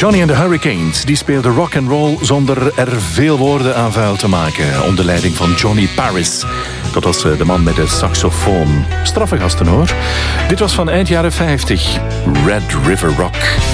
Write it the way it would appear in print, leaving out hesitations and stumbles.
Johnny and the Hurricanes die speelden rock and roll zonder er veel woorden aan vuil te maken. Onder leiding van Johnny Paris. Dat was de man met de saxofoon. Straffe gasten hoor. Dit was van eind jaren 50. Red River Rock.